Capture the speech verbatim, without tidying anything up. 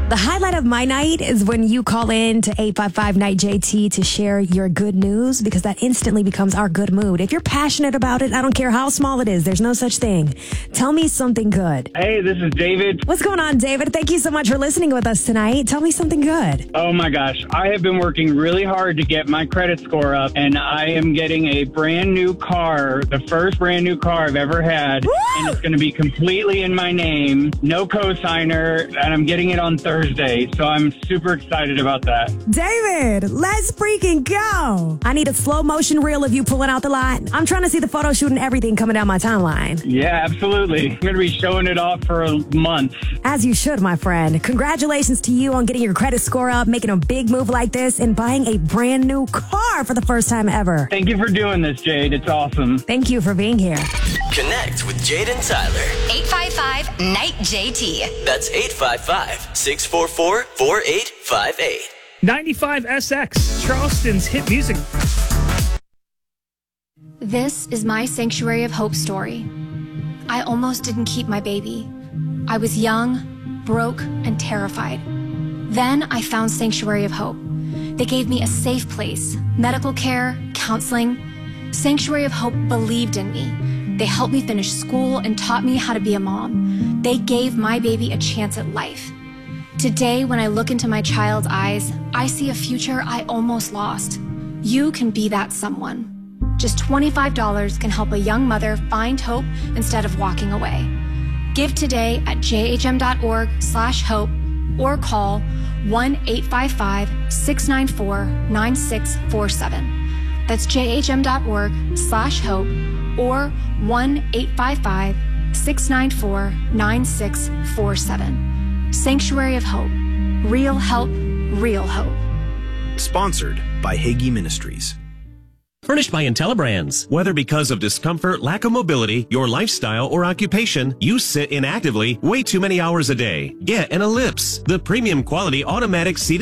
The highlight of my night is when you call in to eight five five Night J T to share your good news, because that instantly becomes our good mood. If you're passionate about it, I don't care how small it is. There's no such thing. Tell me something good. Hey, this is David. What's going on, David? Thank you so much for listening with us tonight. Tell me something good. Oh my gosh, I have been working really hard to get my credit score up, and I am getting a brand new car, the first brand new car I've ever had, Woo! and it's going to be completely in my name, no cosigner, and I'm getting it on Thursday, so I'm super excited about that. David, let's freaking go. I need a slow motion reel of you pulling out the lot. I'm trying to see the photo shoot and everything coming down my timeline. Yeah, absolutely. I'm going to be showing it off for a month. As you should, my friend. Congratulations to you on getting your credit score up, making a big move like this, and buying a brand new car for the first time ever. Thank you for doing this, Jade. It's awesome. Thank you for being here. Connect with Jade and Tyler. eight five five Night J T. That's eight five five, six four four, four eight five eight. ninety-five S X, Charleston's hit music. This is my Sanctuary of Hope story. I almost didn't keep my baby. I was young, broke, and terrified. Then I found Sanctuary of Hope. They gave me a safe place, medical care, counseling. Sanctuary of Hope believed in me. They helped me finish school and taught me how to be a mom. They gave my baby a chance at life. Today, when I look into my child's eyes, I see a future I almost lost. You can be that someone. Just twenty-five dollars can help a young mother find hope instead of walking away. Give today at jhm.org slash hope or call one eight five five, six nine four, nine six four seven. That's jhm.org slash hope or one eight five five, six nine four, nine six four seven. Sanctuary of Hope. Real help, real hope. Sponsored by Hagee Ministries. Furnished by IntelliBrands. Whether because of discomfort, lack of mobility, your lifestyle, or occupation, you sit inactively way too many hours a day. Get an Ellipse, the premium quality automatic seated